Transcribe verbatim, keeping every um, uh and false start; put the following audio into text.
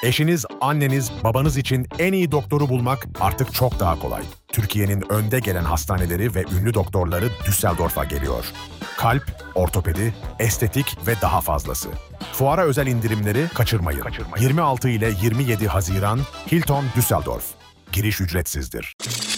Eşiniz, anneniz, babanız için en iyi doktoru bulmak artık çok daha kolay. Türkiye'nin önde gelen hastaneleri ve ünlü doktorları Düsseldorf'a geliyor. Kalp, ortopedi, estetik ve daha fazlası. Fuara özel indirimleri kaçırmayın. kaçırmayın. yirmi altı ile yirmi yedi Haziran Hilton Düsseldorf. Giriş ücretsizdir.